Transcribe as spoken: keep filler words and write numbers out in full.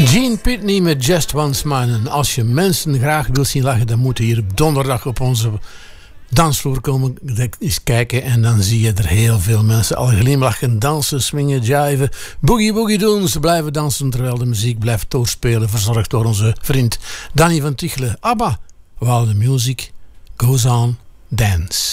Gene Pitney met Just One Smile. En als je mensen graag wil zien lachen, dan moet je hier op donderdag op onze dansvloer komen eens kijken. En dan zie je er heel veel mensen al glimlachen, dansen, swingen, jiven, boogie boogie doen. Ze blijven dansen terwijl de muziek blijft doorspelen, verzorgd door onze vriend Danny van Tichelen. ABBA, while the music goes on, dance.